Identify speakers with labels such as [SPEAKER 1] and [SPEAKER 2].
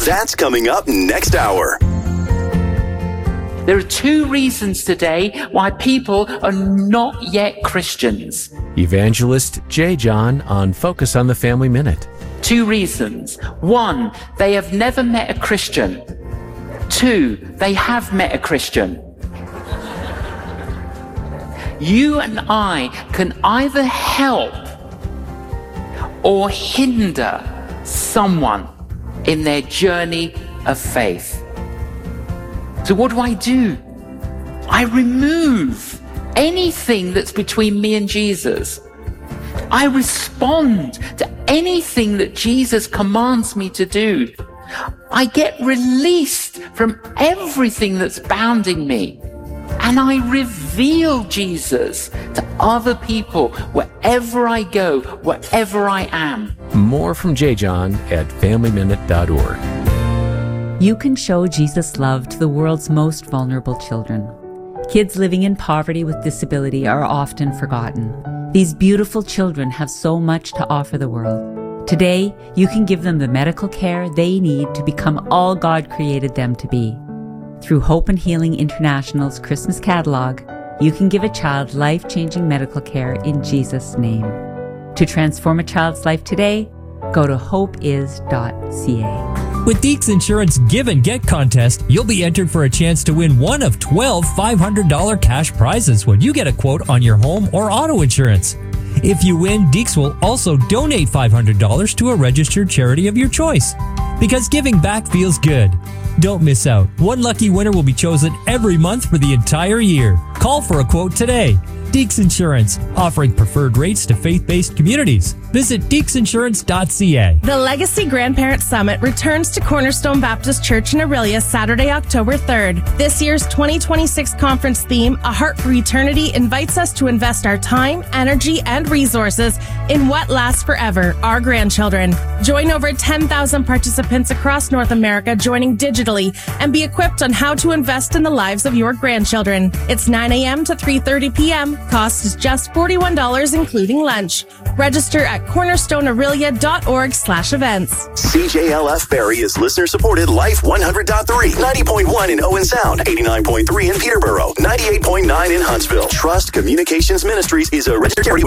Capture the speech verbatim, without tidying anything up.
[SPEAKER 1] That's coming up next hour.
[SPEAKER 2] There are two reasons today why people are not yet Christians.
[SPEAKER 3] Evangelist J. John on Focus on the Family Minute.
[SPEAKER 2] Two reasons. One, they have never met a Christian. Two, they have met a Christian. You and I can either help or hinder someone in their journey of faith. So what do I do? I remove anything that's between me and Jesus. I respond to anything that Jesus commands me to do. I get released from everything that's bounding me. And I reveal Jesus to other people wherever I go, wherever I am.
[SPEAKER 3] More from J. John at family minute dot org.
[SPEAKER 4] You can show Jesus' love to the world's most vulnerable children. Kids living in poverty with disability are often forgotten. These beautiful children have so much to offer the world. Today, you can give them the medical care they need to become all God created them to be. Through Hope and Healing International's Christmas catalog, you can give a child life-changing medical care in Jesus' name. To transform a child's life today, go to hope is dot c a.
[SPEAKER 5] With Deeks Insurance Give and Get contest, you'll be entered for a chance to win one of twelve five hundred dollars cash prizes when you get a quote on your home or auto insurance. If you win, Deeks will also donate five hundred dollars to a registered charity of your choice. Because giving back feels good. Don't miss out. One lucky winner will be chosen every month for the entire year. Call for a quote today. Deeks Insurance, offering preferred rates to faith-based communities. Visit deeks insurance dot c a.
[SPEAKER 6] The Legacy Grandparent Summit returns to Cornerstone Baptist Church in Orillia Saturday, October third. This year's twenty twenty-six conference theme, A Heart for Eternity, invites us to invest our time, energy, and resources in what lasts forever, our grandchildren. Join over ten thousand participants across North America joining digitally and be equipped on how to invest in the lives of your grandchildren. It's nine a.m. to three thirty p.m. Cost is just forty-one dollars including lunch. Register at cornerstone aurelia dot org slash events.
[SPEAKER 1] C J L F Barrie is listener-supported Life one hundred point three, ninety point one in Owen Sound, eighty-nine point three in Peterborough, ninety-eight point nine in Huntsville. Trust Communications Ministries is a registered charity.